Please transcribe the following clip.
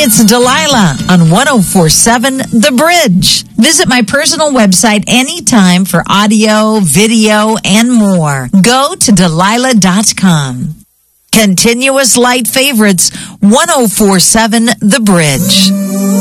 it's Delilah on 104.7 The Bridge. Visit my personal website anytime for audio, video, and more. Go to Delilah.com. Continuous light favorites, 104.7 The Bridge.